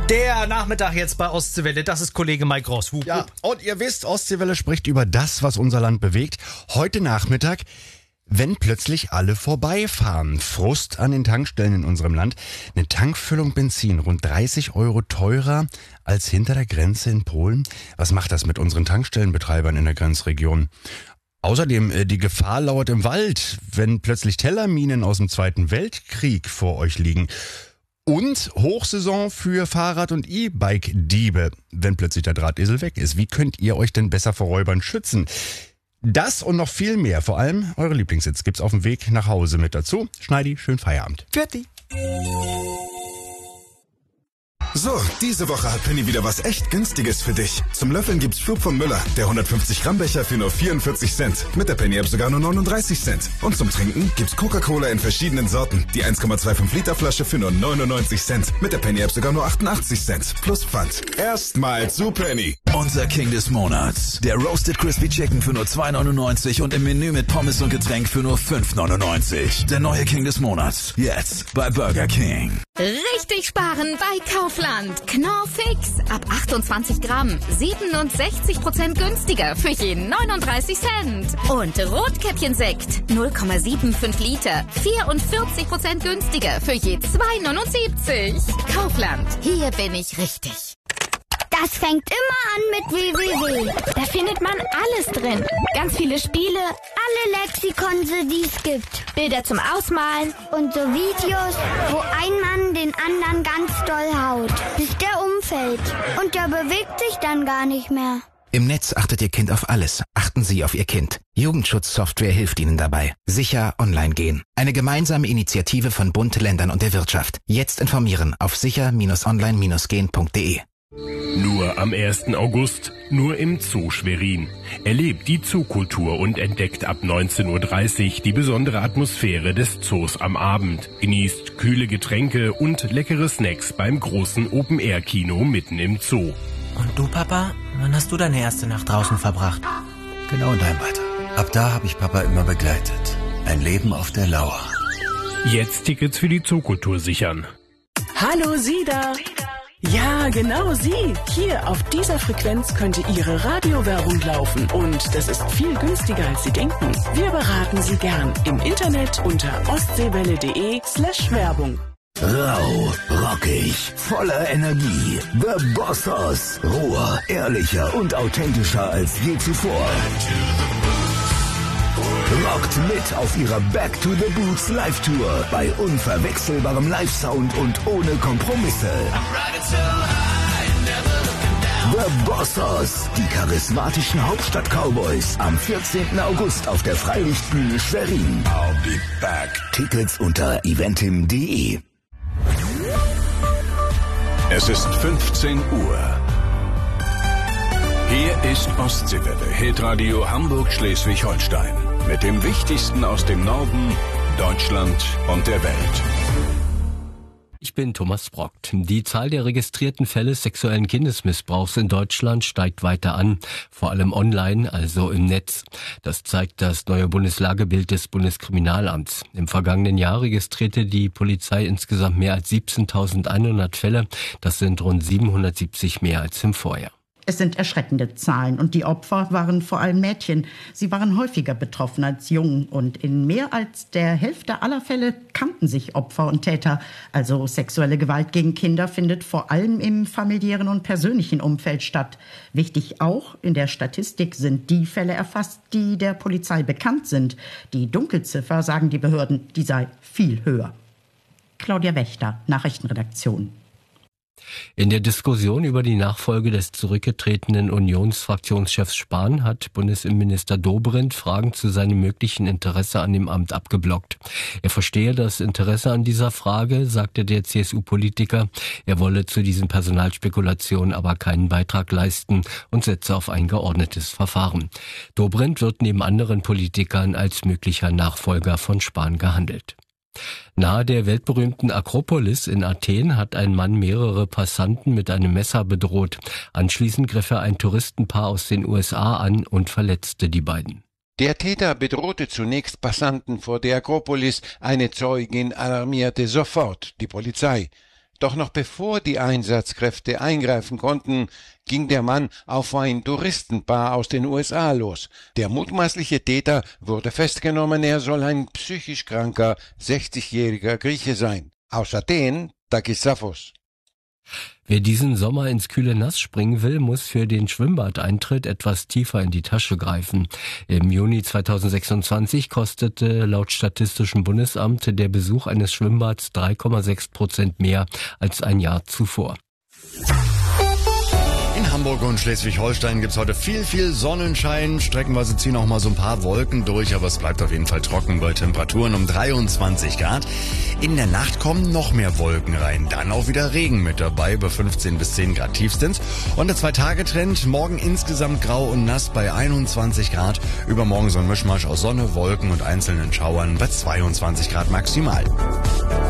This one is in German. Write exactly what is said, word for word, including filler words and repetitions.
Der Nachmittag jetzt bei Ostseewelle, das ist Kollege Mike Ross. Hup, Ja, hup. und ihr wisst, Ostseewelle spricht über das, was unser Land bewegt. Heute Nachmittag, wenn plötzlich alle vorbeifahren. Frust an den Tankstellen in unserem Land. Eine Tankfüllung Benzin rund dreißig Euro teurer als hinter der Grenze in Polen. Was macht das mit unseren Tankstellenbetreibern in der Grenzregion? Außerdem, äh, die Gefahr lauert im Wald, wenn plötzlich Tellerminen aus dem Zweiten Weltkrieg vor euch liegen. Und Hochsaison für Fahrrad- und E-Bike-Diebe, wenn plötzlich der Drahtesel weg ist. Wie könnt ihr euch denn besser vor Räubern schützen? Das und noch viel mehr, vor allem eure Lieblingssitz, gibt's auf dem Weg nach Hause mit dazu. Schneidi, schönen Feierabend. Fertig. So, diese Woche hat Penny wieder was echt Günstiges für dich. Zum Löffeln gibt's Flug von Müller, der hundertfünfzig Gramm Becher für nur vierundvierzig Cent. Mit der Penny-App sogar nur neununddreißig Cent. Und zum Trinken gibt's Coca-Cola in verschiedenen Sorten. Die eins Komma fünfundzwanzig Liter Flasche für nur neunundneunzig Cent. Mit der Penny-App sogar nur achtundachtzig Cent. Plus Pfand. Erstmal zu Penny. Unser King des Monats. Der Roasted Crispy Chicken für nur zwei neunundneunzig und im Menü mit Pommes und Getränk für nur fünf neunundneunzig. Der neue King des Monats. Jetzt bei Burger King. Richtig sparen bei Kaufland. Knorr-Fix. Ab achtundzwanzig Gramm. siebenundsechzig Prozent günstiger für jeden neununddreißig Cent. Und Rotkäppchensekt. null Komma fünfundsiebzig Liter. vierundvierzig Prozent günstiger für je zwei neunundsiebzig. Kaufland. Hier bin ich richtig. Das fängt immer an mit w w w. Da findet man alles drin. Ganz viele Spiele, alle Lexikonse, die es gibt. Bilder zum Ausmalen und so Videos, wo ein Mann den anderen ganz doll haut, bis der umfällt. Und der bewegt sich dann gar nicht mehr. Im Netz achtet Ihr Kind auf alles. Achten Sie auf Ihr Kind. Jugendschutzsoftware hilft Ihnen dabei. Sicher online gehen. Eine gemeinsame Initiative von Bund, Ländern und der Wirtschaft. Jetzt informieren auf sicher online gehen punkt de. Nur am ersten August, nur im Zoo Schwerin. Erlebt die Zookultur und entdeckt ab neunzehn Uhr dreißig die besondere Atmosphäre des Zoos am Abend. Genießt kühle Getränke und leckere Snacks beim großen Open-Air-Kino mitten im Zoo. Und du, Papa? Wann hast du deine erste Nacht draußen verbracht? Genau in deinem Alter. Ab da habe ich Papa immer begleitet. Ein Leben auf der Lauer. Jetzt Tickets für die Zookultur sichern. Hallo, Sie da! Ja, genau Sie. Hier auf dieser Frequenz könnte Ihre Radiowerbung laufen. Und das ist viel günstiger, als Sie denken. Wir beraten Sie gern im Internet unter ostseewelle.de slash Werbung. Rau, rockig, voller Energie. The Bossos. Roher, ehrlicher und authentischer als je zuvor. Rockt mit auf ihrer Back to the Boots Live-Tour bei unverwechselbarem Live-Sound und ohne Kompromisse. The Bossos, die charismatischen Hauptstadt-Cowboys, am vierzehnten August auf der Freilichtbühne Schwerin. I'll be back. Tickets unter eventim punkt de. Es ist fünfzehn Uhr. Hier ist Ostseewelle, Hitradio Hamburg-Schleswig-Holstein. Mit dem Wichtigsten aus dem Norden, Deutschland und der Welt. Ich bin Thomas Brockt. Die Zahl der registrierten Fälle sexuellen Kindesmissbrauchs in Deutschland steigt weiter an, vor allem online, also im Netz. Das zeigt das neue Bundeslagebild des Bundeskriminalamts. Im vergangenen Jahr registrierte die Polizei insgesamt mehr als siebzehntausendeinhundert Fälle. Das sind rund siebenhundertsiebzig mehr als im Vorjahr. Es sind erschreckende Zahlen und die Opfer waren vor allem Mädchen. Sie waren häufiger betroffen als Jungen und in mehr als der Hälfte aller Fälle kannten sich Opfer und Täter. Also sexuelle Gewalt gegen Kinder findet vor allem im familiären und persönlichen Umfeld statt. Wichtig auch, in der Statistik sind die Fälle erfasst, die der Polizei bekannt sind. Die Dunkelziffer, sagen die Behörden, die sei viel höher. Claudia Wächter, Nachrichtenredaktion. In der Diskussion über die Nachfolge des zurückgetretenen Unionsfraktionschefs Spahn hat Bundesinnenminister Dobrindt Fragen zu seinem möglichen Interesse an dem Amt abgeblockt. Er verstehe das Interesse an dieser Frage, sagte der C S U-Politiker. Er wolle zu diesen Personalspekulationen aber keinen Beitrag leisten und setze auf ein geordnetes Verfahren. Dobrindt wird neben anderen Politikern als möglicher Nachfolger von Spahn gehandelt. Nahe der weltberühmten Akropolis in Athen hat ein Mann mehrere Passanten mit einem Messer bedroht. Anschließend griff er ein Touristenpaar aus den U S A an und verletzte die beiden. Der Täter bedrohte zunächst Passanten vor der Akropolis. Eine Zeugin alarmierte sofort die Polizei. Doch noch bevor die Einsatzkräfte eingreifen konnten, ging der Mann auf ein Touristenpaar aus den U S A los. Der mutmaßliche Täter wurde festgenommen, er soll ein psychisch kranker, sechzigjähriger Grieche sein. Aus Athen, Takis Safos. Wer diesen Sommer ins kühle Nass springen will, muss für den Schwimmbadeintritt etwas tiefer in die Tasche greifen. Im Juni zweitausendsechsundzwanzig kostete laut Statistischem Bundesamt der Besuch eines Schwimmbads drei Komma sechs Prozent mehr als ein Jahr zuvor. In Hamburg und Schleswig-Holstein gibt's heute viel, viel Sonnenschein. Streckenweise ziehen auch mal so ein paar Wolken durch, aber es bleibt auf jeden Fall trocken bei Temperaturen um dreiundzwanzig Grad. In der Nacht kommen noch mehr Wolken rein. Dann auch wieder Regen mit dabei bei fünfzehn bis zehn Grad Tiefstens. Und der Zwei-Tage-Trend, morgen insgesamt grau und nass bei einundzwanzig Grad. Übermorgen so ein Mischmasch aus Sonne, Wolken und einzelnen Schauern bei zweiundzwanzig Grad maximal.